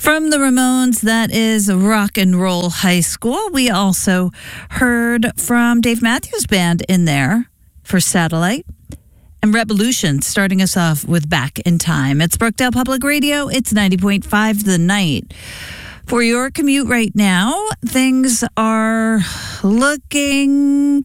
From the Ramones, that is Rock and Roll High School. We also heard from Dave Matthews Band in there for Satellite. And Revolution starting us off with Back in Time. It's Brookdale Public Radio. It's 90.5 The Night. For your commute right now, things are looking...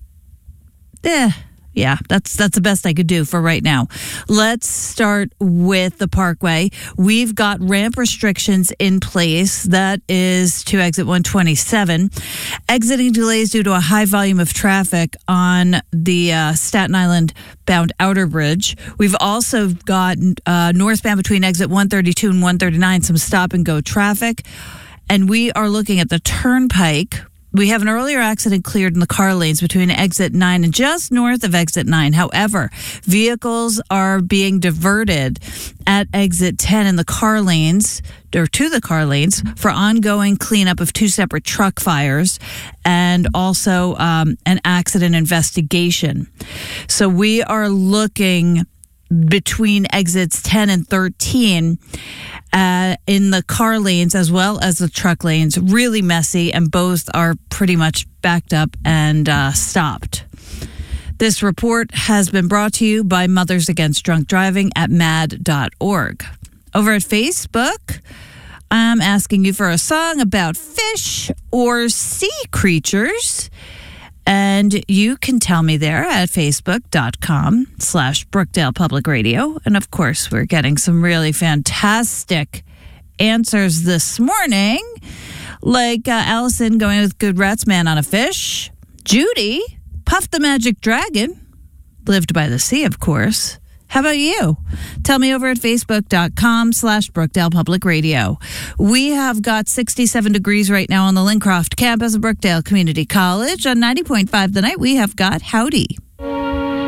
Yeah, that's the best I could do for right now. Let's start with the Parkway. We've got ramp restrictions in place. That is to exit 127. Exiting delays due to a high volume of traffic on the Staten Island bound outer bridge. We've also got northbound between exit 132 and 139, some stop and go traffic. And we are looking at the Turnpike. We have an earlier accident cleared in the car lanes between exit 9 and just north of exit 9. However, vehicles are being diverted at exit 10 in the car lanes, or to the car lanes, for ongoing cleanup of two separate truck fires and also an accident investigation. So we are looking between exits 10 and 13 in the car lanes as well as the truck lanes. Really messy, and both are pretty much backed up and stopped. This report has been brought to you by Mothers Against Drunk Driving at mad.org. Over at Facebook, I'm asking you for a song about fish or sea creatures. And you can tell me there at facebook.com/Brookdale Public Radio. And of course, we're getting some really fantastic answers this morning. Like Allison going with Good Rats Man on a Fish. Judy, Puff the Magic Dragon. Lived by the sea, of course. How about you? Tell me over at facebook.com/Brookdale Public Radio. We have got 67 degrees right now on the Lincroft campus of Brookdale Community College. On 90.5 The Night, we have got Howdy.